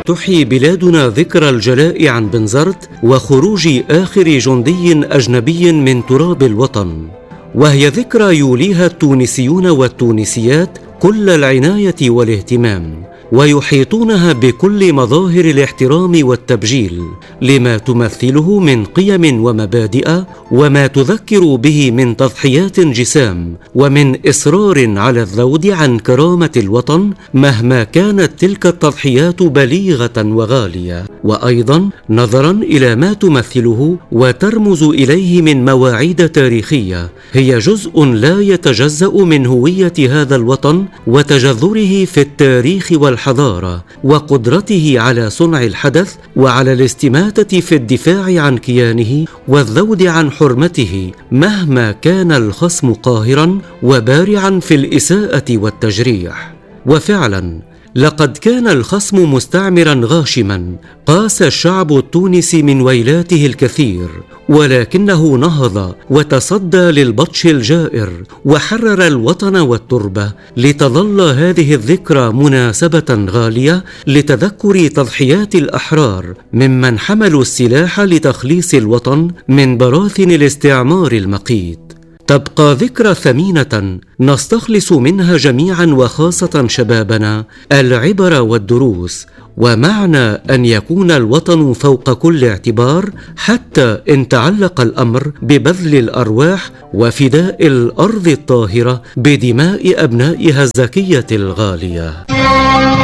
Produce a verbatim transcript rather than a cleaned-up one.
تحيي بلادنا ذكرى الجلاء عن بنزرت وخروج آخر جندي أجنبي من تراب الوطن، وهي ذكرى يوليها التونسيون والتونسيات كل العناية والاهتمام، ويحيطونها بكل مظاهر الاحترام والتبجيل لما تمثله من قيم ومبادئ، وما تذكر به من تضحيات جسام ومن إصرار على الذود عن كرامة الوطن مهما كانت تلك التضحيات بليغة وغالية، وأيضا نظرا إلى ما تمثله وترمز إليه من مواعيد تاريخية هي جزء لا يتجزأ من هوية هذا الوطن وتجذره في التاريخ والحضارة الحضارة وقدرته على صنع الحدث وعلى الاستماتة في الدفاع عن كيانه والذود عن حرمته مهما كان الخصم قاهرا وبارعا في الإساءة والتجريح. وفعلا لقد كان الخصم مستعمرا غاشما قاس الشعب التونسي من ويلاته الكثير، ولكنه نهض وتصدى للبطش الجائر وحرر الوطن والتربة، لتظل هذه الذكرى مناسبة غالية لتذكر تضحيات الأحرار ممن حملوا السلاح لتخليص الوطن من براثن الاستعمار المقيت. تبقى ذكرى ثمينة نستخلص منها جميعا وخاصة شبابنا العبر والدروس، ومعنى أن يكون الوطن فوق كل اعتبار حتى إن تعلق الأمر ببذل الأرواح وفداء الأرض الطاهرة بدماء أبنائها الزكية الغالية.